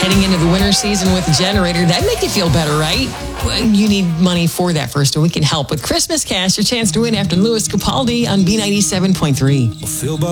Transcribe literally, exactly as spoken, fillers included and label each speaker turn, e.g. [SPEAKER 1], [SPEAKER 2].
[SPEAKER 1] Heading into the winter season with a generator, that'd make you feel better, right? Well, you need money for that first, and we can help with Christmas Cash, your chance to win after Louis Capaldi on B ninety-seven point three.